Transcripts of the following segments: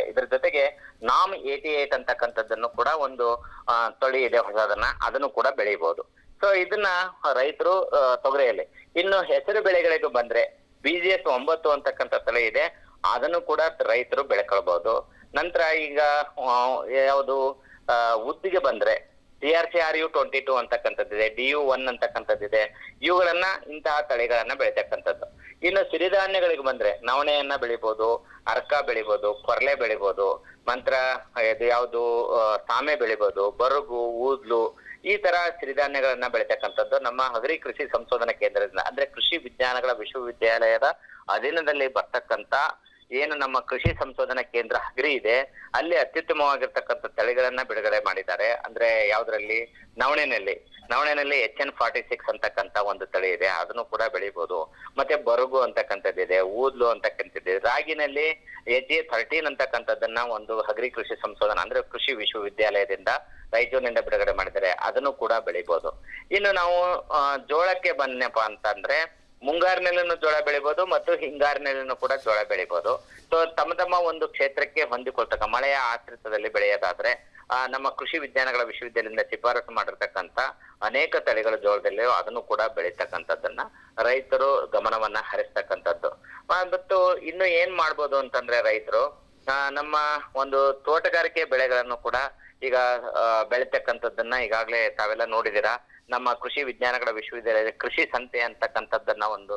ಇದ್ರ ಜೊತೆಗೆ ನಾಮ್ 88 ಅಂತಕ್ಕಂಥದ್ದನ್ನು ಕೂಡ ಒಂದು ತಳಿ ಇದೆ ಅದನ್ನು ಕೂಡ ಬೆಳಿಬಹುದು. ಸೊ ಇದನ್ನ ರೈತರು ತೊಗರಿಯಲ್ಲಿ. ಇನ್ನು ಹೆಸರು ಬೆಳೆಗಳಿಗೆ ಬಂದ್ರೆ BGS 9 ಅಂತಕ್ಕಂಥ ತಳಿ ಇದೆ, ಅದನ್ನು ಕೂಡ ರೈತರು ಬೆಳ್ಕೊಳ್ಬಹುದು. ನಂತರ ಈಗ ಯಾವುದು ಉದ್ದಿಗೆ ಬಂದ್ರೆ TRCRU 22 ಅಂತಕ್ಕಂಥದ್ದಿದೆ, DU1 ಅಂತಕ್ಕಂಥದ್ದಿದೆ. ಇವುಗಳನ್ನ ಇಂತಹ ತಳಿಗಳನ್ನ ಬೆಳಿತಕ್ಕಂಥದ್ದು. ಇನ್ನು ಸಿರಿಧಾನ್ಯಗಳಿಗೆ ಬಂದ್ರೆ ನವಣೆಯನ್ನ ಬೆಳಿಬಹುದು, ಅರ್ಕ ಬೆಳಿಬಹುದು, ಕೊರ್ಲೆ ಬೆಳಿಬಹುದು, ನಂತರ ಇದು ಯಾವುದು ಸಾಮೆ ಬೆಳಿಬಹುದು, ಬರುಗು, ಊದ್ಲು, ಈ ತರ ಸಿರಿಧಾನ್ಯಗಳನ್ನ ಬೆಳಿತಕ್ಕಂಥದ್ದು ನಮ್ಮ ಅಗ್ರಿ ಕೃಷಿ ಸಂಶೋಧನಾ ಕೇಂದ್ರದಿಂದ, ಅಂದ್ರೆ ಕೃಷಿ ವಿಜ್ಞಾನಗಳ ವಿಶ್ವವಿದ್ಯಾಲಯದ ಅಧೀನದಲ್ಲಿ ಬರ್ತಕ್ಕಂತ ಏನು ನಮ್ಮ ಕೃಷಿ ಸಂಶೋಧನಾ ಕೇಂದ್ರ ಅಗ್ರಿ ಇದೆ, ಅಲ್ಲಿ ಅತ್ಯುತ್ತಮವಾಗಿರ್ತಕ್ಕಂಥ ತಳಿಗಳನ್ನ ಬಿಡುಗಡೆ ಮಾಡಿದ್ದಾರೆ. ಅಂದ್ರೆ ಯಾವ್ದ್ರಲ್ಲಿ ನವಣೆನಲ್ಲಿ HN 46 ಅಂತಕ್ಕಂಥ ಒಂದು ತಳಿ ಇದೆ, ಅದನ್ನು ಕೂಡ ಬೆಳಿಬಹುದು. ಮತ್ತೆ ಬರುಗು ಅಂತಕ್ಕಂಥದ್ದಿದೆ, ಊದ್ಲು ಅಂತಕ್ಕಂಥದ್ದಿದೆ. ರಾಗಿನಲ್ಲಿ HA 13 ಅಂತಕ್ಕಂಥದ್ದನ್ನ ಒಂದು ಅಗ್ರಿ ಕೃಷಿ ಸಂಶೋಧನಾ ಅಂದ್ರೆ ಕೃಷಿ ವಿಶ್ವವಿದ್ಯಾಲಯದಿಂದ ರಾಯಚೂರಿನಿಂದ ಬಿಡುಗಡೆ ಮಾಡಿದ್ದಾರೆ, ಅದನ್ನು ಕೂಡ ಬೆಳಿಬಹುದು. ಇನ್ನು ನಾವು ಜೋಳಕ್ಕೆ ಬಂದೆಪ್ಪ ಅಂತಂದ್ರೆ ಮುಂಗಾರಿನಲ್ಲೂ ಜೋಳ ಬೆಳಿಬಹುದು ಮತ್ತು ಹಿಂಗಾರಿನಲ್ಲೂ ಕೂಡ ಜೋಳ ಬೆಳಿಬಹುದು. ಸೊ ತಮ್ಮ ಒಂದು ಕ್ಷೇತ್ರಕ್ಕೆ ಹೊಂದಿಕೊಳ್ತಕ್ಕ ಮಳೆಯ ಆಶ್ರಿತದಲ್ಲಿ ಬೆಳೆಯೋದಾದ್ರೆ ನಮ್ಮ ಕೃಷಿ ವಿಜ್ಞಾನಗಳ ವಿಶ್ವವಿದ್ಯಾಲಯದಿಂದ ಶಿಫಾರಸು ಮಾಡಿರ್ತಕ್ಕಂಥ ಅನೇಕ ತಳಿಗಳ ಜೋಳದಲ್ಲಿ ಅದನ್ನು ಕೂಡ ಬೆಳೀತಕ್ಕಂಥದ್ದನ್ನ ರೈತರು ಗಮನವನ್ನ ಹರಿಸ್ತಕ್ಕಂಥದ್ದು. ಮತ್ತು ಇನ್ನು ಏನ್ ಮಾಡ್ಬೋದು ಅಂತಂದ್ರೆ ರೈತರು ನಮ್ಮ ಒಂದು ತೋಟಗಾರಿಕೆ ಬೆಳೆಗಳನ್ನು ಕೂಡ ಈಗ ಬೆಳೀತಕ್ಕಂಥದ್ದನ್ನ ಈಗಾಗಲೇ ತಾವೆಲ್ಲ ನೋಡಿದೀರಾ. ನಮ್ಮ ಕೃಷಿ ವಿಜ್ಞಾನಗಳ ವಿಶ್ವವಿದ್ಯಾಲಯದ ಕೃಷಿ ಸಂತೆ ಅಂತಕ್ಕಂಥದ್ದನ್ನ ಒಂದು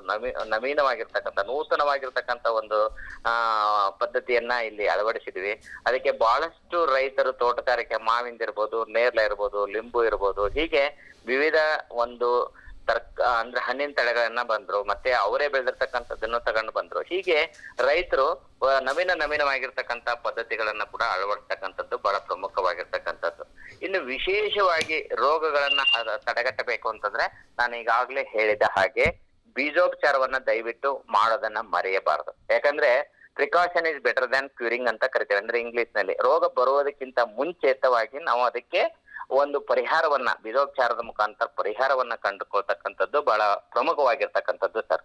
ನೂತನವಾಗಿರ್ತಕ್ಕಂಥ ಒಂದು ಪದ್ಧತಿಯನ್ನ ಇಲ್ಲಿ ಅಳವಡಿಸಿದ್ವಿ. ಅದಕ್ಕೆ ಬಹಳಷ್ಟು ರೈತರು ತೋಟಗಾರಿಕೆ ಮಾವಿಂದಿರ್ಬೋದು, ನೇರ್ಲ ಇರ್ಬೋದು, ಲಿಂಬು ಇರ್ಬೋದು, ಹೀಗೆ ವಿವಿಧ ಒಂದು ಅಂದ್ರೆ ಹಣ್ಣಿನ ತಳಿಗಳನ್ನ ಬಂದ್ರು, ಮತ್ತೆ ಅವರೇ ಬೆಳೆದಿರ್ತಕ್ಕಂಥದ್ದನ್ನು ತಗೊಂಡು ಬಂದ್ರು. ಹೀಗೆ ರೈತರು ನವೀನವಾಗಿರ್ತಕ್ಕಂಥ ಪದ್ಧತಿಗಳನ್ನ ಕೂಡ ಅಳವಡಿಸ್ತಕ್ಕಂಥದ್ದು ಬಹಳ ಪ್ರಮುಖವಾಗಿರ್ತಕ್ಕಂಥದ್ದು. ಇನ್ನು ವಿಶೇಷವಾಗಿ ರೋಗಗಳನ್ನ ತಡೆಗಟ್ಟಬೇಕು ಅಂತಂದ್ರೆ ನಾನು ಈಗಾಗ್ಲೇ ಹೇಳಿದ ಹಾಗೆ ಬೀಜೋಪಚಾರವನ್ನ ದಯವಿಟ್ಟು ಮಾಡೋದನ್ನ ಮರೆಯಬಾರದು. ಯಾಕಂದ್ರೆ precaution is better than curing ಅಂತ ಕರಿತೇವೆ. ಅಂದ್ರೆ ಇಂಗ್ಲಿಷ್ ನಲ್ಲಿ ರೋಗ ಬರುವುದಕ್ಕಿಂತ ಮುಂಚೆತವಾಗಿ ನಾವು ಅದಕ್ಕೆ ಒಂದು ಪರಿಹಾರವನ್ನ ಬೀಜೋಪಚಾರದ ಮುಖಾಂತರ ಪರಿಹಾರವನ್ನ ಕಂಡುಕೊಳ್ತಕ್ಕಂಥದ್ದು ಬಹಳ ಪ್ರಮುಖವಾಗಿರ್ತಕ್ಕಂಥದ್ದು ಸರ್.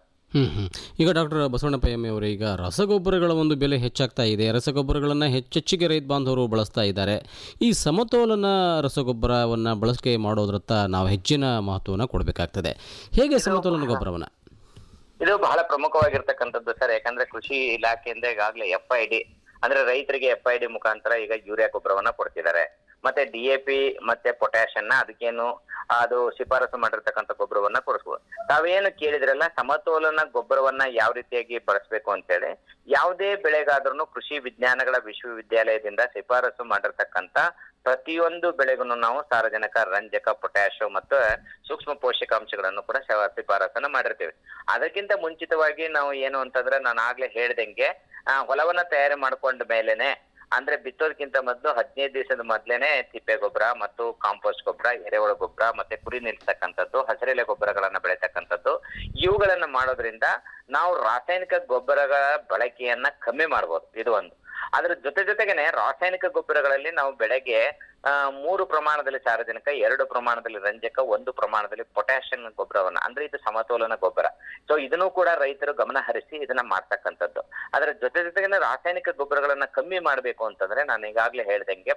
ಈಗ ಡಾಕ್ಟರ್ ಬಸವಣ್ಣಪ್ಪ ಎಮ್ಮೆ ಅವರು, ಈಗ ರಸಗೊಬ್ಬರಗಳ ಒಂದು ಬೆಲೆ ಹೆಚ್ಚಾಗ್ತಾ ಇದೆ, ರಸಗೊಬ್ಬರಗಳನ್ನು ಹೆಚ್ಚೆಚ್ಚಿಗೆ ರೈತ ಬಾಂಧವರು ಬಳಸ್ತಾ ಇದ್ದಾರೆ. ಈ ಸಮತೋಲನ ರಸಗೊಬ್ಬರವನ್ನು ಬಳಕೆ ಮಾಡೋದ್ರತ್ತ ನಾವು ಹೆಚ್ಚಿನ ಮಹತ್ವವನ್ನು ಕೊಡಬೇಕಾಗ್ತದೆ. ಹೇಗೆ ಸಮತೋಲನ ಗೊಬ್ಬರವನ್ನು? ಇದು ಬಹಳ ಪ್ರಮುಖವಾಗಿರ್ತಕ್ಕಂಥದ್ದು ಸರ್. ಯಾಕಂದ್ರೆ ಕೃಷಿ ಇಲಾಖೆಯಿಂದ ಈಗಾಗಲೇ FID ಅಂದ್ರೆ ರೈತರಿಗೆ FID ಮುಖಾಂತರ ಈಗ ಯೂರಿಯಾ ಗೊಬ್ಬರವನ್ನ ಕೊಡ್ತಿದ್ದಾರೆ. ಮತ್ತೆ DAP ಮತ್ತೆ ಪೊಟ್ಯಾಷನ್ನ ಅದಕ್ಕೇನು ಅದು ಶಿಫಾರಸು ಮಾಡಿರ್ತಕ್ಕಂಥ ಗೊಬ್ಬರವನ್ನ ಕೊಡಿಸ್ಬೋದು. ತಾವೇನು ಕೇಳಿದ್ರಲ್ಲ ಸಮತೋಲನ ಗೊಬ್ಬರವನ್ನ ಯಾವ ರೀತಿಯಾಗಿ ಬಳಸಬೇಕು ಅಂತೇಳಿ, ಯಾವುದೇ ಬೆಳೆಗಾದ್ರೂ ಕೃಷಿ ವಿಜ್ಞಾನಗಳ ವಿಶ್ವವಿದ್ಯಾಲಯದಿಂದ ಶಿಫಾರಸು ಮಾಡಿರ್ತಕ್ಕಂಥ ಪ್ರತಿಯೊಂದು ಬೆಳೆಗೂ ನಾವು ಸಾರಜನಕ, ರಂಜಕ, ಪೊಟ್ಯಾಶ್ ಮತ್ತು ಸೂಕ್ಷ್ಮ ಪೋಷಕಾಂಶಗಳನ್ನು ಕೂಡ ಶಿಫಾರಸನ್ನ ಮಾಡಿರ್ತೀವಿ. ಅದಕ್ಕಿಂತ ಮುಂಚಿತವಾಗಿ ನಾವು ಏನು ಅಂತಂದ್ರೆ ನಾನು ಆಗ್ಲೇ ಹೇಳ್ದಂಗೆ ಹೊಲವನ್ನ ತಯಾರಿ ಮಾಡ್ಕೊಂಡ ಮೇಲೆನೆ, ಅಂದ್ರೆ ಬಿತ್ತೋದಕ್ಕಿಂತ ಮೊದಲು 15 ದಿವಸದ ಮೊದ್ಲೇನೆ ತಿಪ್ಪೆ ಗೊಬ್ಬರ ಮತ್ತು ಕಾಂಪೋಸ್ಟ್ ಗೊಬ್ಬರ, ಎರೆಹುಳ ಗೊಬ್ಬರ, ಮತ್ತೆ ಕುರಿ ನಿಲ್ತಕ್ಕಂಥದ್ದು, ಹಸಿರೆಲೆ ಗೊಬ್ಬರಗಳನ್ನ ಬೆಳೆತಕ್ಕಂಥದ್ದು, ಇವುಗಳನ್ನ ಮಾಡೋದ್ರಿಂದ ನಾವು ರಾಸಾಯನಿಕ ಗೊಬ್ಬರಗಳ ಬಳಕೆಯನ್ನ ಕಮ್ಮಿ ಮಾಡ್ಬೋದು. ಇದು ಒಂದು. ಅದ್ರ ಜೊತೆಗೇನೆ ರಾಸಾಯನಿಕ ಗೊಬ್ಬರಗಳಲ್ಲಿ ನಾವು ಬೆಳೆಗೆ 3 ಪ್ರಮಾಣದಲ್ಲಿ ಸಾರಜನಕ, 2 ಪ್ರಮಾಣದಲ್ಲಿ ರಂಜಕ, 1 ಪ್ರಮಾಣದಲ್ಲಿ ಪೊಟ್ಯಾಷಿಯಂ ಗೊಬ್ಬರವನ್ನ, ಅಂದ್ರೆ ಇದು ಸಮತೋಲನ ಗೊಬ್ಬರ. ಸೊ ಇದನ್ನು ಕೂಡ ರೈತರು ಗಮನ ಹರಿಸಿ ಇದನ್ನ ಮಾಡ್ತಕ್ಕಂಥದ್ದು. ಅದರ ಜೊತೆಗೇನೆ ರಾಸಾಯನಿಕ ಗೊಬ್ಬರಗಳನ್ನ ಕಮ್ಮಿ ಮಾಡ್ಬೇಕು ಅಂತಂದ್ರೆ ನಾನು ಈಗಾಗ್ಲೇ ಹೇಳ್ದಂಗೆ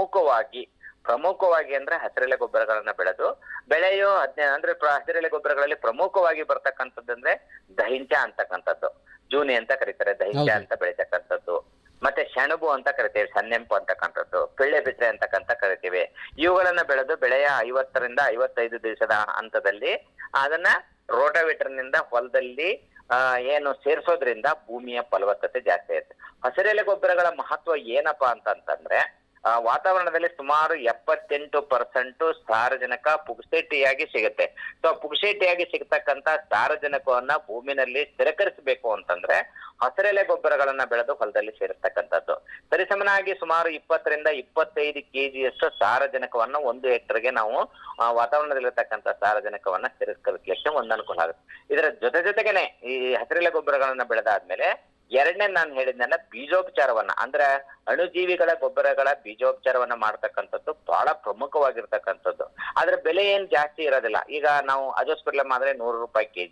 ಪ್ರಮುಖವಾಗಿ ಅಂದ್ರೆ ಹಸಿರೆಲೆ ಗೊಬ್ಬರಗಳನ್ನ ಬೆಳೆಯೋ ಅಂದ್ರೆ ಹಸಿರೆಲೆ ಗೊಬ್ಬರಗಳಲ್ಲಿ ಪ್ರಮುಖವಾಗಿ ಬರ್ತಕ್ಕಂಥದ್ದಂದ್ರೆ ದಹಿಂಚ ಅಂತಕ್ಕಂಥದ್ದು, ಜೂನಿ ಅಂತ ಕರೀತಾರೆ, ದಹಿಂಚ ಅಂತ ಬೆಳಿತಕ್ಕಂಥದ್ದು. ಮತ್ತೆ ಸೆಣಬು ಅಂತ ಕರಿತೇವೆ, ಸನ್ನೆಂಪು ಅಂತಕ್ಕಂಥದ್ದು, ಪಿಳ್ಳೆ ಬಿದ್ರೆ ಅಂತಕ್ಕಂತ ಕರಿತೀವಿ. ಇವುಗಳನ್ನ ಬೆಳೆಯ 50 ರಿಂದ 55 ದಿವಸದ ಹಂತದಲ್ಲಿ ಅದನ್ನ ರೋಟಾವೇಟರ್ ನಿಂದ ಹೊಲದಲ್ಲಿ ಏನು ಸೇರಿಸೋದ್ರಿಂದ ಭೂಮಿಯ ಫಲವತ್ತತೆ ಜಾಸ್ತಿ ಆಯ್ತು. ಹಸಿರೆಲೆ ಗೊಬ್ಬರಗಳ ಮಹತ್ವ ಏನಪ್ಪಾ ಅಂತಂದ್ರೆ ವಾತಾವರಣದಲ್ಲಿ ಸುಮಾರು 78% ಸಾರಜನಕ ಪುಕ್ಸೇಟಿಯಾಗಿ ಸಿಗುತ್ತೆ. ಸೊ ಪುಕ್ಸೇಟಿಯಾಗಿ ಸಿಗತಕ್ಕಂತ ಸಾರಜನಕವನ್ನ ಭೂಮಿನಲ್ಲಿ ಸ್ಥಿರೀಕರಿಸಬೇಕು ಅಂತಂದ್ರೆ ಹಸಿರೆಲೆ ಗೊಬ್ಬರಗಳನ್ನ ಬೆಳೆದು ಹೊಲದಲ್ಲಿ ಸೇರಿಸ್ತಕ್ಕಂಥದ್ದು. ಸರಿಸಮನಾಗಿ ಸುಮಾರು 20 ರಿಂದ 25 kgಯಷ್ಟು ಸಾರಜನಕವನ್ನ 1 ಹೆಕ್ಟರ್ಗೆ ನಾವು ವಾತಾವರಣದಲ್ಲಿರ್ತಕ್ಕಂಥ ಸಾರಜನಕವನ್ನ ಸ್ಥಿರೀಕರಿಸಲಿಕ್ಕೆ ಒಂದು ಅನುಕೂಲ ಆಗುತ್ತೆ. ಇದರ ಜೊತೆಗೇನೆ ಈ ಹಸಿರೆಲೆ ಗೊಬ್ಬರಗಳನ್ನ ಬೆಳೆದಾದ್ಮೇಲೆ ಎರಡನೇ ನಾನು ಹೇಳಿದ್ನಲ್ಲ ಬೀಜೋಪಚಾರವನ್ನ, ಅಂದ್ರೆ ಅಣುಜೀವಿಗಳ ಗೊಬ್ಬರಗಳ ಬೀಜೋಪಚಾರವನ್ನ ಮಾಡ್ತಕ್ಕಂಥದ್ದು ಬಹಳ ಪ್ರಮುಖವಾಗಿರ್ತಕ್ಕಂಥದ್ದು. ಅದ್ರ ಬೆಲೆ ಏನ್ ಜಾಸ್ತಿ ಇರೋದಿಲ್ಲ. ಈಗ ನಾವು ಅಜೋಸ್ಪಿರ್ಲಮ್ ಆದ್ರೆ 100 ರೂಪಾಯಿ kg,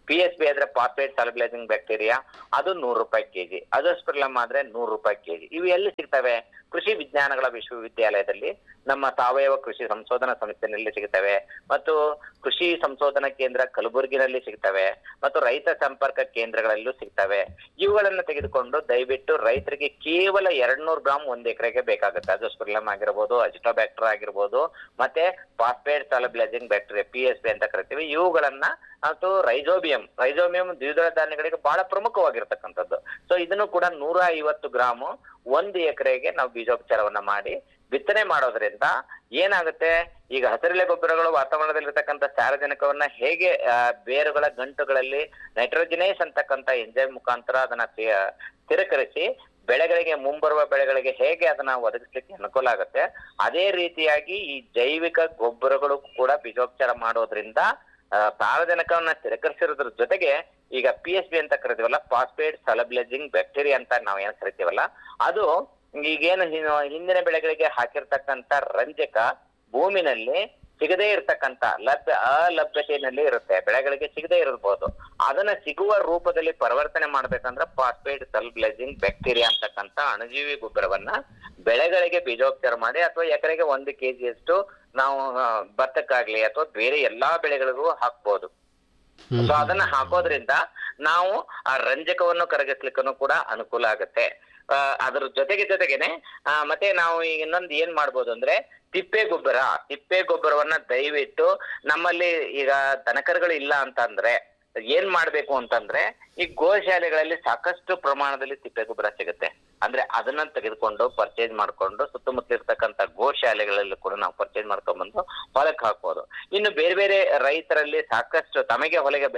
PSB ಆದ್ರೆ ಫಾಸ್ಫೇಟ್ ಸಾಲ್ಯುಬಲೈಸಿಂಗ್ ಬ್ಯಾಕ್ಟೀರಿಯಾ, ಅದು 100 ರೂಪಾಯಿ ಕೆಜಿ. ಅಜೋಸ್ಪರ್ಲಮ್ ಆದ್ರೆ 100 ರೂಪಾಯಿ ಕೆಜಿ. ಇವು ಎಲ್ಲಿ ಸಿಗ್ತವೆ? ಕೃಷಿ ವಿಜ್ಞಾನಗಳ ವಿಶ್ವವಿದ್ಯಾಲಯದಲ್ಲಿ, ನಮ್ಮ ಸಾವಯವ ಕೃಷಿ ಸಂಶೋಧನಾ ಸಂಸ್ಥೆನಲ್ಲಿ ಸಿಗ್ತವೆ, ಮತ್ತು ಕೃಷಿ ಸಂಶೋಧನಾ ಕೇಂದ್ರ ಕಲಬುರಗಿನಲ್ಲಿ ಸಿಗ್ತವೆ, ಮತ್ತು ರೈತ ಸಂಪರ್ಕ ಕೇಂದ್ರಗಳಲ್ಲೂ ಸಿಗ್ತವೆ. ಇವುಗಳನ್ನ ತೆಗೆದುಕೊಂಡು ದಯವಿಟ್ಟು ರೈತರಿಗೆ ಕೇವಲ 200 ಗ್ರಾಮ್ 1 ಎಕರೆಗೆ ಬೇಕಾಗುತ್ತೆ. ಅಜೋಸ್ಪರ್ಲಮ್ ಆಗಿರ್ಬೋದು, ಅಜಿಟೋಬ್ಯಾಕ್ಟರ್ ಆಗಿರ್ಬೋದು, ಮತ್ತೆ ಫಾಸ್ಫೇಟ್ ಸಾಲ್ಯುಬಲೈಸಿಂಗ್ ಬ್ಯಾಕ್ಟೀರಿಯಾ PSB ಅಂತ ಕರಿತೀವಿ, ಇವುಗಳನ್ನ ಮತ್ತು ರೈಜೋಬಿಯಂ ದ್ವಿದಳ ಧಾನ್ಯಗಳಿಗೆ ಬಹಳ ಪ್ರಮುಖವಾಗಿರ್ತಕ್ಕಂಥದ್ದು. ಸೊ ಇದನ್ನು ಕೂಡ 150 ಗ್ರಾಮು 1 ಎಕರೆಗೆ ನಾವು ಬೀಜೋಪಚಾರವನ್ನ ಮಾಡಿ ಬಿತ್ತನೆ ಮಾಡೋದ್ರಿಂದ ಏನಾಗುತ್ತೆ, ಈಗ ಹಸಿರೆಲೆ ಗೊಬ್ಬರಗಳು ವಾತಾವರಣದಲ್ಲಿರ್ತಕ್ಕಂಥ ಸಾರಜನಕವನ್ನ ಹೇಗೆ ಬೇರುಗಳ ಗಂಟುಗಳಲ್ಲಿ ನೈಟ್ರೋಜಿನೇಸ್ ಅಂತಕ್ಕಂಥ ಎಂಜೈಮ್ ಮುಖಾಂತರ ಅದನ್ನ ಸ್ಥಿರಕರಿಸಿ ಬೆಳೆಗಳಿಗೆ, ಮುಂಬರುವ ಬೆಳೆಗಳಿಗೆ ಹೇಗೆ ಅದನ್ನ ಒದಗಿಸ್ಲಿಕ್ಕೆ ಅನುಕೂಲ ಆಗುತ್ತೆ, ಅದೇ ರೀತಿಯಾಗಿ ಈ ಜೈವಿಕ ಗೊಬ್ಬರಗಳು ಕೂಡ ಬೀಜೋಪಚಾರ ಮಾಡೋದ್ರಿಂದ ಸಾರಜನಕವನ್ನ ಸ್ಥಿರಕರಿಸಿರೋದ್ರ ಜೊತೆಗೆ ಈಗ PSB ಅಂತ ಕರಿತೀವಲ್ಲ, ಫಾಸ್ಫೇಟ್ ಸಾಲ್ಯುಬಲೈಸಿಂಗ್ ಬ್ಯಾಕ್ಟೀರಿಯಾ ಅಂತ ನಾವ್ ಏನ್ ಕರಿತೀವಲ್ಲ, ಅದು ಈಗೇನು ಹಿಂದಿನ ಬೆಳೆಗಳಿಗೆ ಹಾಕಿರ್ತಕ್ಕಂಥ ರಂಜಕ ಭೂಮಿನಲ್ಲಿ ಸಿಗದೇ ಇರತಕ್ಕಂತ ಅಲಭ್ಯತೆಯಲ್ಲಿ ಇರುತ್ತೆ, ಬೆಳೆಗಳಿಗೆ ಸಿಗದೇ ಇರಬಹುದು. ಅದನ್ನ ಸಿಗುವ ರೂಪದಲ್ಲಿ ಪರಿವರ್ತನೆ ಮಾಡ್ಬೇಕಂದ್ರೆ ಫಾಸ್ಫೇಟ್ ಸಾಲ್ಯುಬಲೈಸಿಂಗ್ ಬ್ಯಾಕ್ಟೀರಿಯಾ ಅಂತಕ್ಕಂಥ ಅಣುಜೀವಿ ಗೊಬ್ಬರವನ್ನ ಬೆಳೆಗಳಿಗೆ ಬೀಜೋಪಚಾರ ಮಾಡಿ ಅಥವಾ ಎಕರೆಗೆ 1 ಕೆಜಿಯಷ್ಟು ನಾವು ಭತ್ತಕ್ಕಾಗ್ಲಿ ಅಥವಾ ಬೇರೆ ಎಲ್ಲಾ ಬೆಳೆಗಳಿಗೂ ಹಾಕ್ಬೋದು. ಸೊ ಅದನ್ನ ಹಾಕೋದ್ರಿಂದ ನಾವು ಆ ರಂಜಕವನ್ನು ಕರಗಿಸ್ಲಿಕ್ಕೂ ಕೂಡ ಅನುಕೂಲ ಆಗುತ್ತೆ. ಅದ್ರ ಜೊತೆಗೇನೆ ಮತ್ತೆ ನಾವು ಈಗ ಇನ್ನೊಂದು ಏನ್ ಮಾಡ್ಬೋದು ಅಂದ್ರೆ ತಿಪ್ಪೆ ಗೊಬ್ಬರವನ್ನ ದಯವಿಟ್ಟು, ನಮ್ಮಲ್ಲಿ ಈಗ ದನಕರುಗಳು ಇಲ್ಲ ಅಂತ ಅಂದ್ರೆ ಏನ್ ಮಾಡ್ಬೇಕು ಅಂತಂದ್ರೆ, ಈ ಗೋಶಾಲೆಗಳಲ್ಲಿ ಸಾಕಷ್ಟು ಪ್ರಮಾಣದಲ್ಲಿ ತಿಪ್ಪೆ ಗೊಬ್ಬರ ಸಿಗುತ್ತೆ. ಅಂದ್ರೆ ಅದನ್ನ ತೆಗೆದುಕೊಂಡು ಪರ್ಚೇಸ್ ಮಾಡ್ಕೊಂಡು ಸುತ್ತಮುತ್ತ ಇರ್ತಕ್ಕಂಥ ಗೋಶಾಲೆಗಳಲ್ಲಿ ಕೂಡ ನಾವು ಪರ್ಚೇಸ್ ಮಾಡ್ಕೊಂಡ್ ಬಂದು ಹೊಲಕ್ಕೆ ಹಾಕ್ಬೋದು. ಇನ್ನು ಬೇರೆ ಬೇರೆ ರೈತರಲ್ಲಿ ಸಾಕಷ್ಟು ತಮಗೆ ಹೊಲಗೆ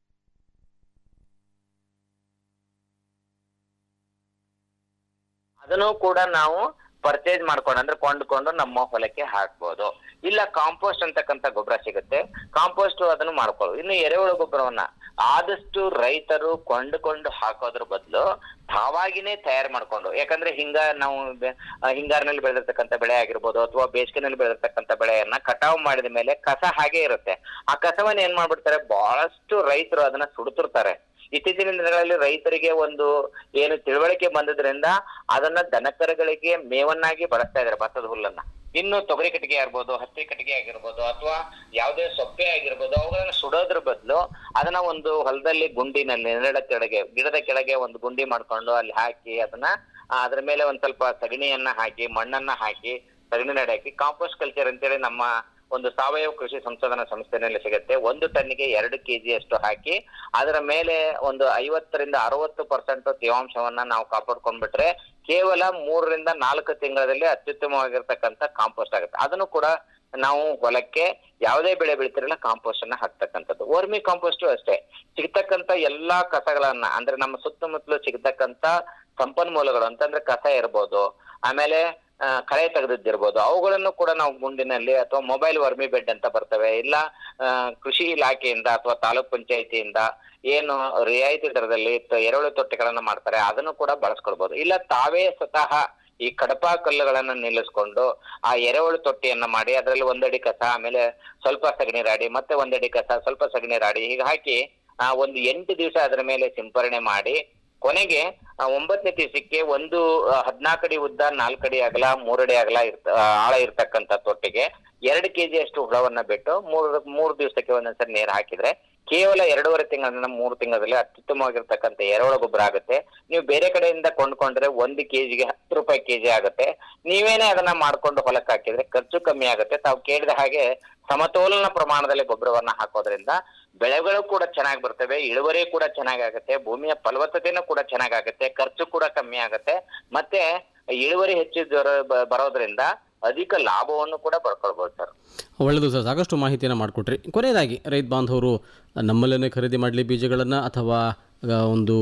ಅದನ್ನು ಕೂಡ ನಾವು ಪರ್ಚೇಸ್ ಮಾಡ್ಕೊಂಡು ಅಂದ್ರೆ ಕೊಂಡ್ಕೊಂಡು ನಮ್ಮ ಹೊಲಕ್ಕೆ ಹಾಕ್ಬೋದು. ಇಲ್ಲ ಕಾಂಪೋಸ್ಟ್ ಅಂತಕ್ಕಂಥ ಗೊಬ್ಬರ ಸಿಗುತ್ತೆ, ಕಾಂಪೋಸ್ಟ್ ಅದನ್ನು ಮಾಡ್ಕೊಳ್ಳೋದು. ಇನ್ನು ಎರೆಹುಳು ಗೊಬ್ಬರವನ್ನ ಆದಷ್ಟು ರೈತರು ಕೊಂಡುಕೊಂಡು ಹಾಕೋದ್ರ ಬದಲು ತಾವಾಗಿನೇ ತಯಾರು ಮಾಡ್ಕೊಂಡು, ಯಾಕಂದ್ರೆ ನಾವು ಹಿಂಗಾರಿನಲ್ಲಿ ಬೆಳೆದಿರ್ತಕ್ಕಂಥ ಬೆಳೆ ಆಗಿರ್ಬೋದು ಅಥವಾ ಬೇಸಿಗೆನಲ್ಲಿ ಬೆಳೆದಿರ್ತಕ್ಕಂಥ ಬೆಳೆಯನ್ನ ಕಟಾವು ಮಾಡಿದ ಮೇಲೆ ಕಸ ಹಾಗೆ ಇರುತ್ತೆ. ಆ ಕಸವನ್ನ ಏನ್ ಮಾಡ್ಬಿಡ್ತಾರೆ, ಬಹಳಷ್ಟು ರೈತರು ಅದನ್ನ ಸುಡ್ತಿರ್ತಾರೆ. ಇತ್ತೀಚಿನ ದಿನಗಳಲ್ಲಿ ರೈತರಿಗೆ ಒಂದು ಏನು ತಿಳುವಳಿಕೆ ಬಂದದ್ರಿಂದ ಅದನ್ನ ದನಕರುಗಳಿಗೆ ಮೇವನ್ನಾಗಿ ಬಳಸ್ತಾ ಇದಾರೆ, ಭತ್ತದ ಹುಲ್ಲನ್ನ. ಇನ್ನು ತೊಗರಿ ಕಟ್ಟಿಗೆ ಆಗಿರ್ಬೋದು, ಹತ್ತಿ ಕಟ್ಟಿಗೆ ಆಗಿರ್ಬೋದು, ಅಥವಾ ಯಾವುದೇ ಸೊಪ್ಪೆ ಆಗಿರ್ಬೋದು, ಅವುಗಳನ್ನ ಸುಡೋದ್ರ ಬದಲು ಅದನ್ನ ಒಂದು ಹೊಲದಲ್ಲಿ ಗುಂಡಿನಲ್ಲಿ ಗಿಡದ ಕೆಳಗೆ ಒಂದು ಗುಂಡಿ ಮಾಡ್ಕೊಂಡು ಅಲ್ಲಿ ಹಾಕಿ ಅದನ್ನ ಅದ್ರ ಮೇಲೆ ಒಂದ್ ಸ್ವಲ್ಪ ಸಗಣಿಯನ್ನ ಹಾಕಿ, ಮಣ್ಣನ್ನ ಹಾಕಿ, ಸಗಣಿ ನಡೆ ಹಾಕಿ ಕಾಂಪೋಸ್ಟ್ ಕಲ್ಚರ್ ಅಂತೇಳಿ ನಮ್ಮ ಒಂದು ಸಾವಯವ ಕೃಷಿ ಸಂಶೋಧನಾ ಸಂಸ್ಥೆನಲ್ಲಿ ಸಿಗುತ್ತೆ. 1 ಟನ್ನಿಗೆ 2 ಕೆಜಿ ಅಷ್ಟು ಹಾಕಿ ಅದರ ಮೇಲೆ ಒಂದು 50% 60% ತೇವಾಂಶವನ್ನ ನಾವು ಕಾಪಾಡ್ಕೊಂಡ್ಬಿಟ್ರೆ ಕೇವಲ 3 ರಿಂದ 4 ತಿಂಗಳಲ್ಲಿ ಅತ್ಯುತ್ತಮವಾಗಿರ್ತಕ್ಕಂಥ ಕಾಂಪೋಸ್ಟ್ ಆಗುತ್ತೆ. ಅದನ್ನು ಕೂಡ ನಾವು ಹೊಲಕ್ಕೆ ಯಾವುದೇ ಬೆಳೆ ಬೆಳಿತಿರಲ್ಲ ಕಾಂಪೋಸ್ಟ್ ಅನ್ನ ಹಾಕ್ತಕ್ಕಂಥದ್ದು. ವರ್ಮಿ ಕಾಂಪೋಸ್ಟ್ ಅಷ್ಟೇ, ಸಿಗ್ತಕ್ಕಂಥ ಎಲ್ಲಾ ಕಸಗಳನ್ನ ಅಂದ್ರೆ ನಮ್ಮ ಸುತ್ತಮುತ್ತಲು ಸಿಗ್ತಕ್ಕಂಥ ಸಂಪನ್ಮೂಲಗಳು ಅಂತಂದ್ರೆ ಕಸ ಇರ್ಬೋದು, ಆಮೇಲೆ ಕಳೆ ತೆಗೆದಿದ್ದಿರ್ಬೋದು, ಅವುಗಳನ್ನು ಕೂಡ ನಾವು ಗುಂಡಿನಲ್ಲಿ ಅಥವಾ ಮೊಬೈಲ್ ವರ್ಮಿ ಬೆಡ್ ಅಂತ ಬರ್ತವೆ, ಇಲ್ಲ ಕೃಷಿ ಇಲಾಖೆಯಿಂದ ಅಥವಾ ತಾಲೂಕ್ ಪಂಚಾಯತಿಯಿಂದ ಏನು ರಿಯಾಯಿತಿ ದರದಲ್ಲಿ ಎರೆಹುಳು ತೊಟ್ಟಿಗಳನ್ನ ಮಾಡ್ತಾರೆ ಅದನ್ನು ಕೂಡ ಬಳಸ್ಕೊಳ್ಬಹುದು. ಇಲ್ಲ ತಾವೇ ಸ್ವತಃ ಈ ಕಡಪಾ ಕಲ್ಲುಗಳನ್ನ ನಿಲ್ಲಿಸ್ಕೊಂಡು ಆ ಎರೆಹುಳು ತೊಟ್ಟಿಯನ್ನ ಮಾಡಿ ಅದರಲ್ಲಿ 1 ಅಡಿ ಕಸ, ಆಮೇಲೆ ಸ್ವಲ್ಪ ಸಗಣಿ ರಾಡಿ, ಮತ್ತೆ 1 ಅಡಿ ಕಸ, ಸ್ವಲ್ಪ ಸಗಣಿ ರಾಡಿ, ಹೀಗೆ ಹಾಕಿ ಒಂದು 8 ದಿವಸ ಅದರ ಮೇಲೆ ಸಿಂಪರಣೆ ಮಾಡಿ ಕೊನೆಗೆ 9ನೇ ದಿವಸಕ್ಕೆ ಒಂದು 14 ಅಡಿ ಉದ್ದ, 4 ಅಡಿ ಅಗಲ, 3 ಅಡಿ ಅಗಲ ಆಳ ಇರ್ತಕ್ಕಂಥ ತೊಟ್ಟಿಗೆ 2 ಕೆಜಿ ಅಷ್ಟು ಹುಳವನ್ನ ಬಿಟ್ಟು 3 ದಿವಸಕ್ಕೆ ಒಂದೊಂದ್ಸರಿ ನೀರು ಹಾಕಿದ್ರೆ ಕೇವಲ 2.5 ತಿಂಗಳಿಂದ 3 ತಿಂಗಳಲ್ಲಿ ಅತ್ಯುತ್ತಮವಾಗಿರ್ತಕ್ಕಂಥ ಎರೆಹುಳ ಗೊಬ್ಬರ ಆಗುತ್ತೆ. ನೀವು ಬೇರೆ ಕಡೆಯಿಂದ ಕೊಂಡ್ಕೊಂಡ್ರೆ 1 ಕೆಜಿಗೆ 10 ರೂಪಾಯಿ ಕೆಜಿ ಆಗುತ್ತೆ. ನೀವೇನೇ ಅದನ್ನ ಮಾಡ್ಕೊಂಡು ಹೊಲಕ್ಕೆ ಹಾಕಿದ್ರೆ ಖರ್ಚು ಕಮ್ಮಿ ಆಗುತ್ತೆ. ತಾವು ಕೇಳಿದ ಹಾಗೆ ಸಮತೋಲನ ಪ್ರಮಾಣದಲ್ಲಿ ಗೊಬ್ಬರವನ್ನ ಹಾಕೋದ್ರಿಂದ ಬೆಳೆಗಳು ಕೂಡ ಚೆನ್ನಾಗಿ ಬರ್ತವೆ, ಇಳುವರಿ ಕೂಡ ಚೆನ್ನಾಗಾಗುತ್ತೆ, ಭೂಮಿಯ ಫಲವತ್ತತೆನೂ ಕೂಡ ಚೆನ್ನಾಗಾಗುತ್ತೆ, ಖರ್ಚು ಕೂಡ ಕಮ್ಮಿ ಆಗುತ್ತೆ, ಮತ್ತೆ ಇಳುವರಿ ಹೆಚ್ಚು ಬರೋದ್ರಿಂದ ಅಧಿಕ ಲಾಭವನ್ನು ಕೂಡ ಪಡ್ಕೊಳ್ಬಹುದು ಸರ್. ಒಳ್ಳೆಯದು ಸರ್, ಸಾಕಷ್ಟು ಮಾಹಿತಿಯನ್ನು ಮಾಡಿಕೊಟ್ರಿ. ಕೊನೆಯದಾಗಿ ರೈತ ಬಾಂಧವರು ನಮ್ಮಲ್ಲೇ ಖರೀದಿ ಮಾಡಲಿ ಬೀಜಗಳನ್ನು ಅಥವಾ ಒಂದು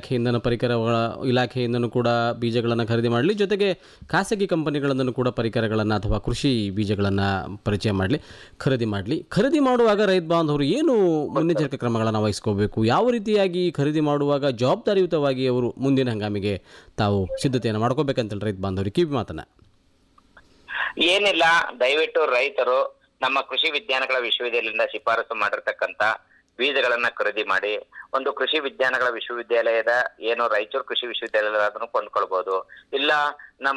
ಇಲಾಖೆಯಿಂದನೂ ಕೂಡ ಬೀಜಗಳನ್ನು ಖರೀದಿ ಮಾಡಲಿ, ಜೊತೆಗೆ ಖಾಸಗಿ ಕಂಪನಿಗಳಿಂದನೂ ಕೂಡ ಪರಿಕರಗಳನ್ನು ಅಥವಾ ಕೃಷಿ ಬೀಜಗಳನ್ನು ಪರಿಚಯ ಮಾಡಲಿ, ಖರೀದಿ ಮಾಡುವಾಗ ರೈತ ಬಾಂಧವರು ಏನು ಮುನ್ನೆಚ್ಚರಿಕೆ ಕ್ರಮಗಳನ್ನು ವಹಿಸ್ಕೋಬೇಕು, ಯಾವ ರೀತಿಯಾಗಿ ಖರೀದಿ ಮಾಡುವಾಗ ಜವಾಬ್ದಾರಿಯುತವಾಗಿ ಅವರು ಮುಂದಿನ ಹಂಗಾಮಿಗೆ ತಾವು ಸಿದ್ಧತೆಯನ್ನು ಮಾಡ್ಕೋಬೇಕಂತೇಳಿ ರೈತ ಬಾಂಧವರಿಗೆ ಕಿವಿ ಮಾತನ್ನ. ಏನಿಲ್ಲ, ದಯವಿಟ್ಟು ರೈತರು ನಮ್ಮ ಕೃಷಿ ವಿಜ್ಞಾನಗಳ ವಿಶ್ವವಿದ್ಯಾಲಯದಿಂದ ಶಿಫಾರಸು ಮಾಡಿರ್ತಕ್ಕಂಥ ಬೀಜಗಳನ್ನ ಖರೀದಿ ಮಾಡಿ ಒಂದು ಕೃಷಿ ವಿಜ್ಞಾನಗಳ ವಿಶ್ವವಿದ್ಯಾಲಯದ ಏನು ರಾಯಚೂರು ಕೃಷಿ ವಿಶ್ವವಿದ್ಯಾಲಯ ಅದನ್ನು ಕೊಂಡ್ಕೊಳ್ಬಹುದು. ಇಲ್ಲ ನಮ್ಮ